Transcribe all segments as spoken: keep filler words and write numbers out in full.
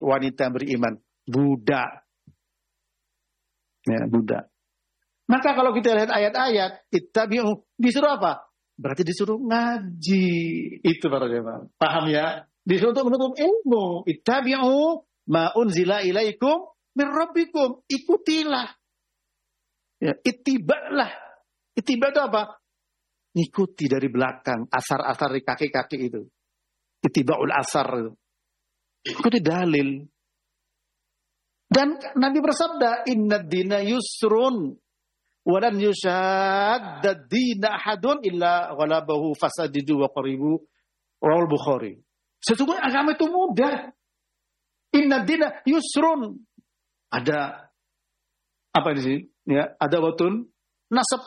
wanita beriman? Budak. Ya, budak. Maka kalau kita lihat ayat-ayat, ittabi'u, disuruh apa? Berarti disuruh ngaji. Itu para jemaah. Paham ya? Disuruh untuk menuntut ilmu. Ittabi'u ma unzila ilaikum min rabbikum. Ikutilah. Ya, ittiba' Ittiba' itu apa? Ngikuti dari belakang. Asar-asar di kaki-kaki itu. Ittiba'ul asar itu. Ikuti dalil. Dan Nabi bersabda, inna dina yusrun, walan yushadda dina ahadun illa ghalabahu fasadidu wa qaribu, rawal Bukhari. Sesungguhnya agama itu mudah. Inna dina yusrun. Ada, apa di sini? Ya, ada watun, nasab.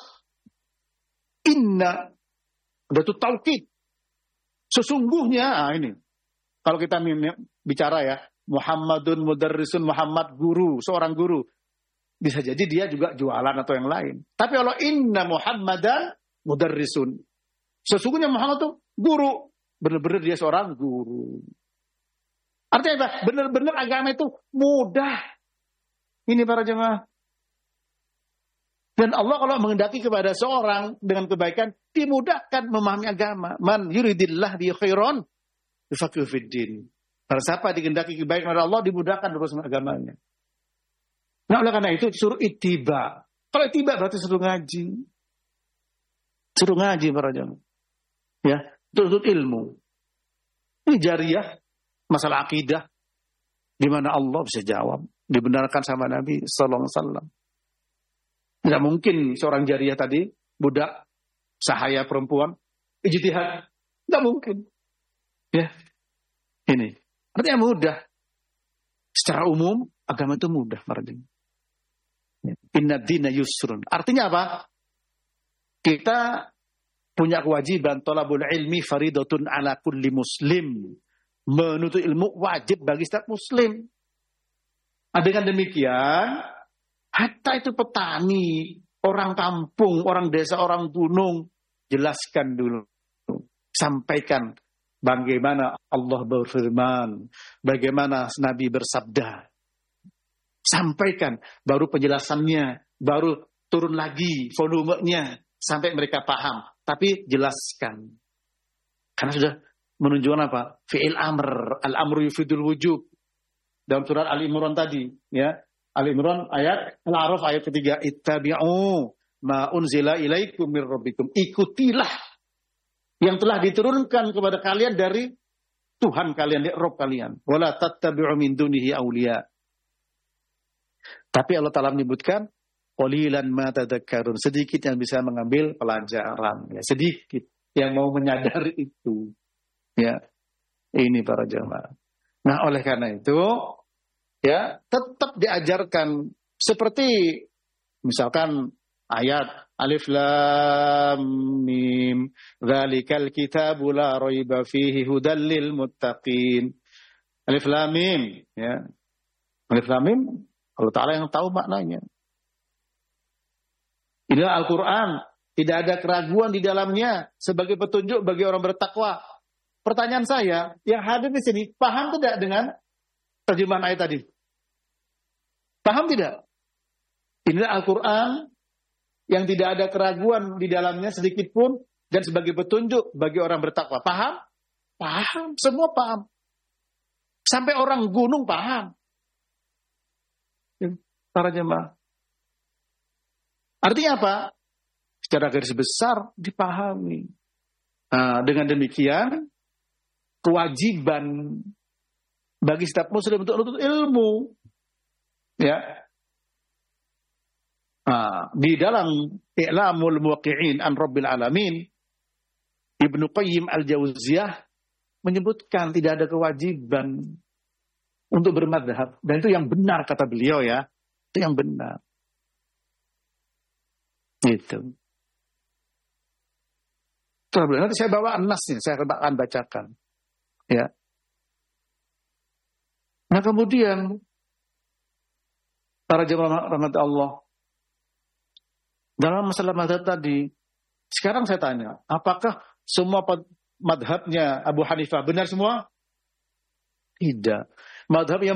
Inna, ada itu taukid. Sesungguhnya, ah ini. Kalau kita bicara ya, Muhammadun mudarrisun, Muhammad guru, seorang guru. Bisa jadi dia juga jualan atau yang lain. Tapi kalau inna Muhammadan mudarrisun. Sesungguhnya Muhammad itu guru. Benar-benar dia seorang guru. Artinya apa? Benar-benar agama itu mudah. Ini para jemaah. Dan Allah kalau menghendaki kepada seorang dengan kebaikan, dimudahkan memahami agama. Man yuridillah bi khairan yufaqihu fid din. Para siapa dikehendaki kebaikan oleh Allah, dimudahkan urusan agamanya. Nah, oleh karena itu suruh ittiba. Kalau ittiba berarti suruh ngaji. Suruh ngaji para jemaah. Ya, tuntut ilmu. Ini jariyah, masalah akidah, di mana Allah bisa jawab, dibenarkan sama Nabi sallallahu alaihi wasallam. Tidak mungkin seorang jariyah tadi, budak, sahaya perempuan, ijtihad. Tidak mungkin. Ya, ini. Artinya mudah. Secara umum, agama itu mudah. Inna dina yusrun. Artinya apa? Kita punya kewajiban thalabul ilmi faridatun ala kulli muslim. Menuntut ilmu wajib bagi setiap muslim. Nah, dengan demikian, hatta itu petani, orang kampung, orang desa, orang gunung, jelaskan dulu. Sampaikan bagaimana Allah berfirman, bagaimana Nabi bersabda. Sampaikan, baru penjelasannya, baru turun lagi volumenya, sampai mereka paham. Tapi jelaskan. Karena sudah menunjukkan apa? Fi'il amr, al-amru yufidul wujub. Dalam surat Al-Imran tadi. Ya, Al-Imran ayat, Al-A'raf ayat ketiga. Ittabi'u ma unzila ilaikum mir rabbikum. Ikutilah yang telah diturunkan kepada kalian dari Tuhan kalian, dari Rabb kalian. Wala tattabi'u min dunihi awliya. Tapi Allah Ta'ala menyebutkan, qalilan ma tadhakkarun. Sedikit yang bisa mengambil pelajaran. Ya, sedikit yang mau menyadari itu. Ya, ini para jemaah. Nah, oleh karena itu, ya, tetap diajarkan seperti misalkan ayat Alif Lam Mim, dzalikal kitabu la raiba fihi hudal lil muttaqin. Alif Lam Mim, ya. Alif Lam Mim, Allah Ta'ala yang tahu maknanya. Inilah Al-Quran, tidak ada keraguan di dalamnya sebagai petunjuk bagi orang bertakwa. Pertanyaan saya, yang hadir di sini, paham tidak dengan terjemahan ayat tadi? Paham tidak? Inilah Al-Quran yang tidak ada keraguan di dalamnya sedikit pun dan sebagai petunjuk bagi orang bertakwa. Paham? Paham, semua paham. Sampai orang gunung paham. Para jemaah. Artinya apa? Secara garis besar dipahami. Nah, dengan demikian, kewajiban bagi setiap muslim untuk menuntut ilmu. Ya. Nah, di dalam I'lamul Muwaqqi'in an Rabbil Alamin, Ibnu Qayyim Al-Jauziyah menyebutkan tidak ada kewajiban untuk bermadhab. Dan itu yang benar kata beliau ya. Itu yang benar. Itu. Nanti saya bawa nasnya, saya akan bacakan. Ya. Nah kemudian para jemaah rahmat Allah, dalam masalah madhab tadi, sekarang saya tanya, apakah semua madhabnya Abu Hanifah benar semua? Tidak. Madhab yang